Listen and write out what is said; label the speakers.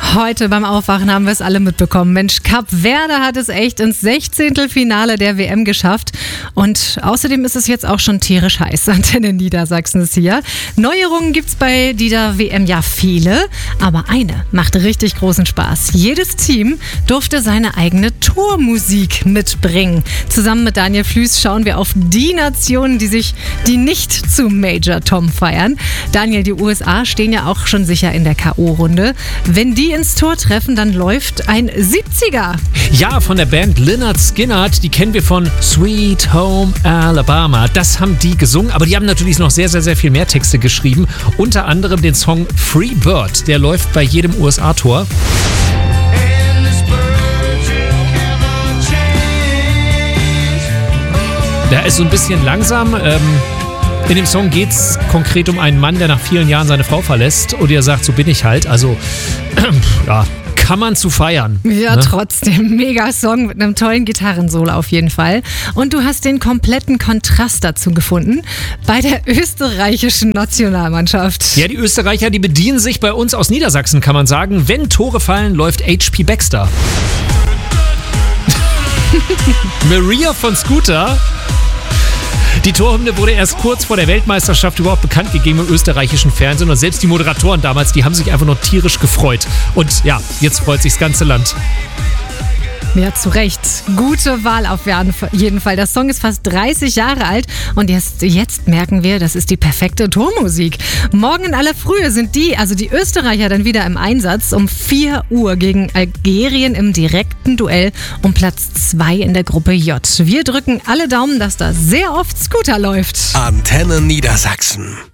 Speaker 1: Heute beim Aufwachen haben wir es alle mitbekommen. Mensch, Kap Verde hat es echt ins 16. Finale der WM geschafft. Und außerdem ist es jetzt auch schon tierisch heiß. Antenne Niedersachsen ist hier. Neuerungen gibt's bei dieser WM ja viele, aber eine macht richtig großen Spaß. Jedes Team durfte seine eigene Tormusik mitbringen. Zusammen mit Daniel Flüß schauen wir auf die Nationen, die nicht zu Major Tom feiern. Daniel, die USA stehen ja auch schon sicher in der K.O.-Runde. Wenn die ins Tor treffen, dann läuft ein 70er.
Speaker 2: Ja, von der Band Lynyrd Skynyrd, die kennen wir von Sweet Home Alabama. Das haben die gesungen, aber die haben natürlich noch sehr, sehr, sehr viel mehr Texte geschrieben. Unter anderem den Song Free Bird, der läuft bei jedem USA-Tor. Der ist so ein bisschen langsam. In dem Song geht es konkret um einen Mann, der nach vielen Jahren seine Frau verlässt und ihr sagt, so bin ich halt. Also, ja, kann man zu feiern.
Speaker 1: Ja,
Speaker 2: ne?
Speaker 1: Trotzdem. Mega Song mit einem tollen Gitarrensolo auf jeden Fall. Und du hast den kompletten Kontrast dazu gefunden bei der österreichischen Nationalmannschaft.
Speaker 2: Ja, die Österreicher, die bedienen sich bei uns aus Niedersachsen, kann man sagen. Wenn Tore fallen, läuft H.P. Baxter. Maria von Scooter. Die Torhymne wurde erst kurz vor der Weltmeisterschaft überhaupt bekannt gegeben im österreichischen Fernsehen und selbst die Moderatoren damals, die haben sich einfach nur tierisch gefreut. Und ja, jetzt freut sich das ganze Land.
Speaker 1: Ja, zu Recht. Gute Wahl auf jeden Fall. Der Song ist fast 30 Jahre alt und jetzt merken wir, das ist die perfekte Tormusik. Morgen in aller Frühe sind die Österreicher dann wieder im Einsatz um 4 Uhr gegen Algerien im direkten Duell um Platz 2 in der Gruppe J. Wir drücken alle Daumen, dass da sehr oft Scooter läuft.
Speaker 3: Antenne Niedersachsen.